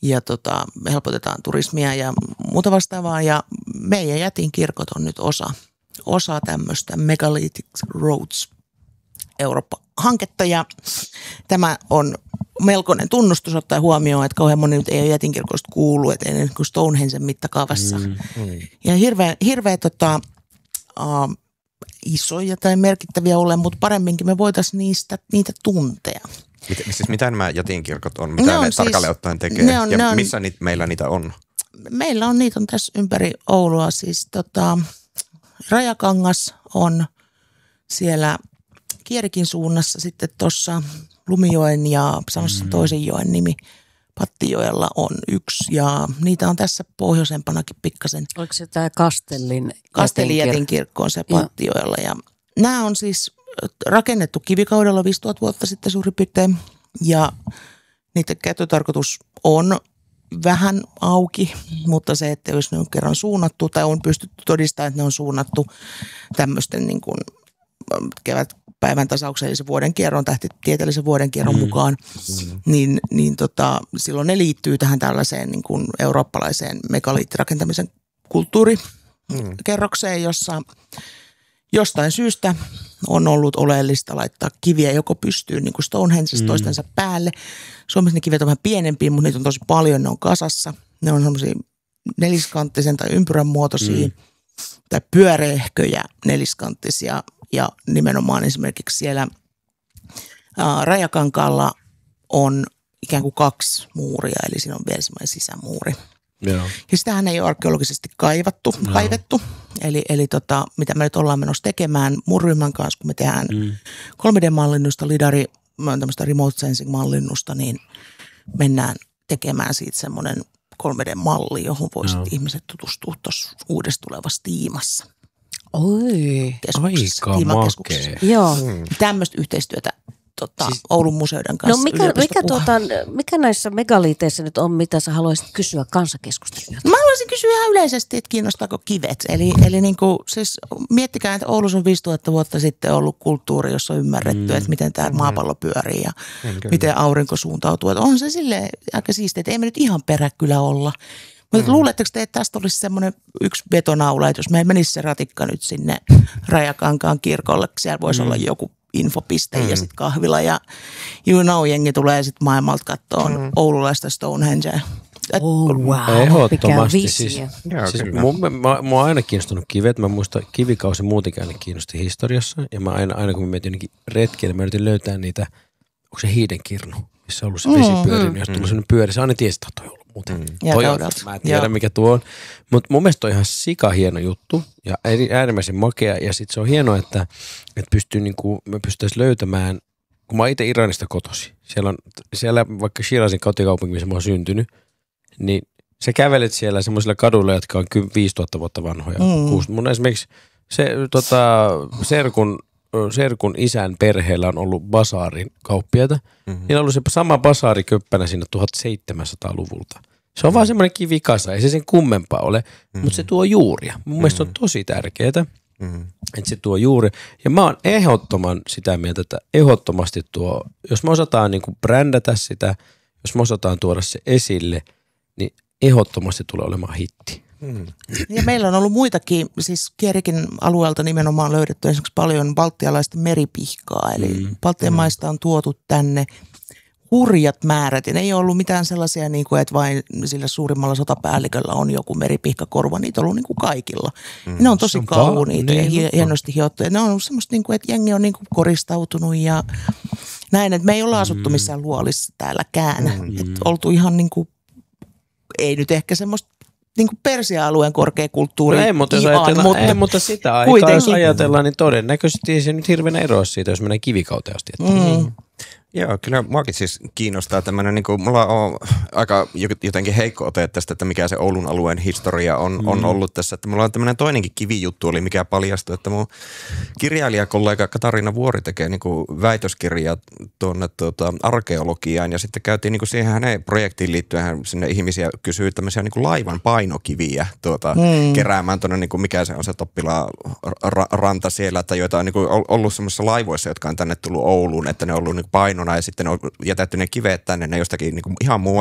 ja helpotetaan turismia ja muuta vastaavaa. Ja meidän jätinkirkot on nyt osa tämmöistä Megalithic Roads Eurooppa-hanketta, ja tämä on melkoinen tunnustus ottaen huomioon, että kauhean moni nyt ei ole jätinkirkoista kuullut, että ei ne niin Stonehengen mittakaavassa. Ja hirveä isoja tai merkittäviä ole, mutta paremminkin me voitaisiin niitä tuntea. Mitä nämä jätinkirkot on? Mitä ne tarkalleen ottaen tekee? Missä meillä niitä on? Meillä on niitä tässä ympäri Oulua. Siis Rajakangas on siellä Kierikin suunnassa, sitten tuossa Lumijoen ja sanossa toisen joen nimi Pattijoella on yksi, ja niitä on tässä pohjoisempanakin pikkasen. Oliko se tämä Kastellin jätinkirkko on se Pattijoella, ja nämä on siis rakennettu kivikaudella 5000 vuotta sitten suurin piirtein, ja niiden käyttötarkoitus on vähän auki, mutta se, että jos ne on kerran suunnattu tai on pystytty todistamaan, että ne on suunnattu tämmöisten niin kuin kevätpäivän tasauksen, eli se vuodenkierron, tähtitieteellisen vuodenkierron mukaan, niin silloin ne liittyy tähän tällaiseen niin kuin eurooppalaiseen megaliittirakentamisen kulttuurikerrokseen, jossa jostain syystä on ollut oleellista laittaa kiviä joko pystyyn niin kuin Stonehengessa toistensa päälle. Suomessa ne kivet on vähän pienempiä, mutta niitä on tosi paljon, ne on kasassa. Ne on semmoisia neliskanttisen tai ympyrän muotoisia tai pyöreähköjä neliskanttisia, ja nimenomaan esimerkiksi siellä Rajakankaalla on ikään kuin 2 muuria, eli siinä on vielä semmoinen sisämuuri. Joo. Ja sitähän ei ole arkeologisesti kaivettu. Eli mitä me nyt ollaan menossa tekemään mun ryhmän kanssa, kun me tehdään 3D-mallinnusta, tämmöistä remote sensing-mallinnusta, niin mennään tekemään siitä semmoinen 3D-malli, johon voisit ihmiset tutustua tuossa uudessa tulevassa tiimassa. Oi, aika makea. Joo. Tämmöistä yhteistyötä Oulun museoiden kanssa. No mikä näissä megaliiteissa nyt on, mitä sä haluaisit kysyä kansakeskustelijoilta? Mä haluaisin kysyä ihan yleisesti, että kiinnostaako kivet. Eli niin kuin, siis miettikää, että Oulussa on 5000 vuotta sitten ollut kulttuuri, jossa on ymmärretty, että miten tämä maapallo pyörii ja miten aurinko suuntautuu. Että on se silleen aika siistiä, että ei me nyt ihan peräkylä olla. Mutta luuletteko te, että tästä olisi semmoinen yksi vetonaula, että jos me menisi se ratikka nyt sinne Rajakankaan kirkolle, siellä voisi olla joku infopiste ja sitten kahvila ja jengi tulee sitten maailmalta katsomaan oululaista Stonehengea. Wow, ehdottomasti. Siis mua on aina kiinnostunut kivet. Mä muistan, kivikausi muutenkin aina kiinnosti historiassa. Ja mä aina kun mä mietin jonnekin retkeille, mä yritin löytää niitä, onko se Hiidenkirnu, missä on ollut se vesipyöri, niin jos tullut sellainen pyöri, se aina tiesi, että toi on ollut muuten. Mä en tiedä, mikä tuo on. Mutta mun mielestä on ihan sika hieno juttu ja äärimmäisen makea. Ja sitten se on hienoa, että pystyy niinku, me pystyttäisiin löytämään, kun mä oon itse Iranista kotosi. Siellä vaikka Shirazin kotikaupunki, missä mä oon syntynyt, niin sä kävelet siellä semmoisilla kaduilla, jotka on 5000 vuotta vanhoja. Mun esimerkiksi Serkun isän perheellä on ollut basaarin kauppiaita. Niillä on ollut se sama basaariköppänä siinä 1700-luvulta. Se on vaan semmoinen kivikasa, ei se sen kummempaa ole, mutta se tuo juuria. Mun mielestä se on tosi tärkeää, että se tuo juuri. Ja mä oon ehdottoman sitä mieltä, että ehdottomasti tuo, jos me osataan niin kuin brändätä sitä, jos me osataan tuoda se esille, niin ehdottomasti tulee olemaan hitti. Ja meillä on ollut muitakin, siis Kierikin alueelta nimenomaan löydetty esimerkiksi paljon baltialaista meripihkaa, eli Baltian maista on tuotu tänne hurjat määrät, ja ne ei ollut mitään sellaisia, niin kuin, että vain sillä suurimmalla sotapäälliköllä on joku meripihkakorva, niitä on ollut niin kuin kaikilla. Ne on tosi kauniita ja hienosti hiottuja. Ne on ollut semmoista, niin kuin, että jengi on niin kuin koristautunut ja näin, että me ei olla asuttu missään luolissa täälläkään. Että oltu ihan niin kuin, ei nyt ehkä semmoista niin kuin Persia-alueen korkeakulttuuri. No mutta sitä aikaa, jos ajatellaan, niin todennäköisesti ei se nyt hirveän eroa siitä, jos mennään kivikauteen asti. Joo, kyllä muakin siis kiinnostaa tämmöinen, niin kuin mulla on aika jotenkin heikko ote tästä, että mikä se Oulun alueen historia on ollut tässä. Että mulla on tämmöinen toinenkin kivijuttu oli, mikä paljastui, että mun kirjailijakollega Katariina Vuori tekee niin kuin väitöskirjaa tuonne arkeologiaan, ja sitten käytiin niin kuin siihen hänen projektiin liittyen, hän sinne ihmisiä kysyy tämmöisiä niin kuin laivan painokiviä keräämään tuonne, niin kuin mikä se on se Toppilaan ranta siellä, että joita on niin kuin ollut semmoisissa laivoissa, jotka on tänne tullut Ouluun, että ne on ollut niin kuin paino ja sitten on jätetty ne kiveet tänne, ne jostakin niin kuin ihan